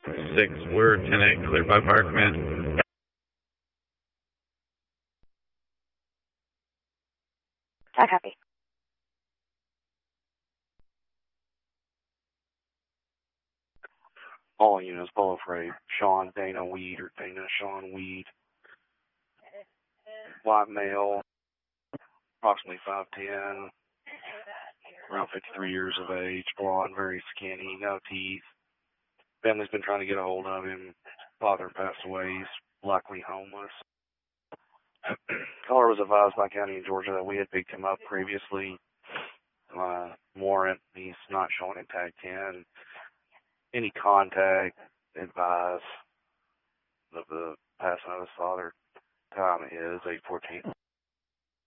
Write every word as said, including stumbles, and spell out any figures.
Six word, ten eight, clear by fire command. I copy. All units, below freight. Sean Dana Weed or Dana Sean Weed. White male, approximately five ten, around fifty-three years of age, blonde, very skinny, no teeth. Family's been trying to get a hold of him. Father passed away. He's likely homeless. Caller was advised by County in Georgia that we had picked him up previously. Uh, warrant, he's not showing in tag ten. Any contact, advise of the passing of his father. Time is eight fourteen.